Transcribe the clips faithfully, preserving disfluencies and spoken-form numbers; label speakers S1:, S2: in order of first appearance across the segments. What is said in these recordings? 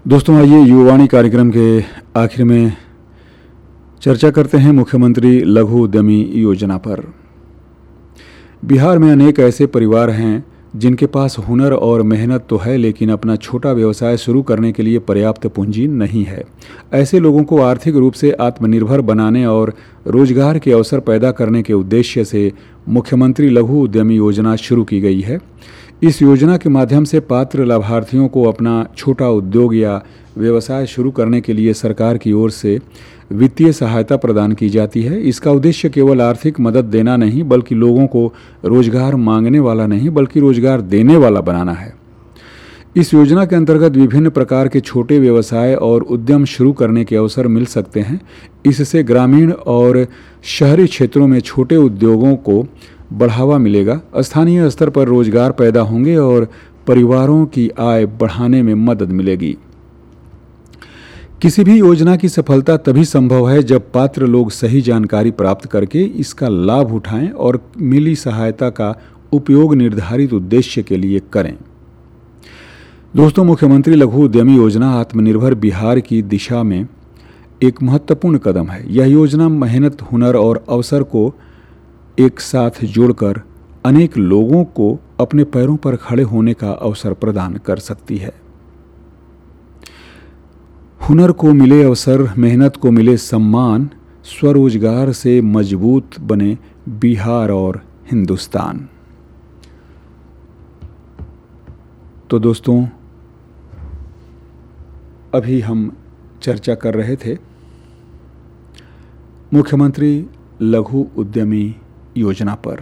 S1: दोस्तों, आइए युवावाणी कार्यक्रम के आखिर में चर्चा करते हैं मुख्यमंत्री लघु उद्यमी योजना पर। बिहार में अनेक ऐसे परिवार हैं जिनके पास हुनर और मेहनत तो है, लेकिन अपना छोटा व्यवसाय शुरू करने के लिए पर्याप्त पूंजी नहीं है। ऐसे लोगों को आर्थिक रूप से आत्मनिर्भर बनाने और रोजगार के अवसर पैदा करने के उद्देश्य से मुख्यमंत्री लघु उद्यमी योजना शुरू की गई है। इस योजना के माध्यम से पात्र लाभार्थियों को अपना छोटा उद्योग या व्यवसाय शुरू करने के लिए सरकार की ओर से वित्तीय सहायता प्रदान की जाती है। इसका उद्देश्य केवल आर्थिक मदद देना नहीं, बल्कि लोगों को रोजगार मांगने वाला नहीं, बल्कि रोजगार देने वाला बनाना है। इस योजना के अंतर्गत विभिन्न प्रकार के छोटे व्यवसाय और उद्यम शुरू करने के अवसर मिल सकते हैं। इससे ग्रामीण और शहरी क्षेत्रों में छोटे उद्योगों को बढ़ावा मिलेगा, स्थानीय स्तर पर रोजगार पैदा होंगे और परिवारों की आय बढ़ाने में मदद मिलेगी। किसी भी योजना की सफलता तभी संभव है जब पात्र लोग सही जानकारी प्राप्त करके इसका लाभ उठाएं और मिली सहायता का उपयोग निर्धारित उद्देश्य के लिए करें। दोस्तों, मुख्यमंत्री लघु उद्यमी योजना आत्मनिर्भर बिहार की दिशा में एक महत्वपूर्ण कदम है। यह योजना मेहनत, हुनर और अवसर को एक साथ जोड़कर अनेक लोगों को अपने पैरों पर खड़े होने का अवसर प्रदान कर सकती है। हुनर को मिले अवसर, मेहनत को मिले सम्मान, स्वरोजगार से मजबूत बने बिहार और हिंदुस्तान। तो दोस्तों, अभी हम चर्चा कर रहे थे मुख्यमंत्री लघु उद्यमी योजना पर,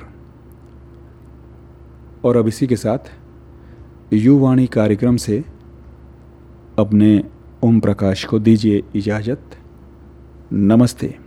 S1: और अब इसी के साथ युवावाणी कार्यक्रम से अपने ओम प्रकाश को दीजिए इजाज़त। नमस्ते।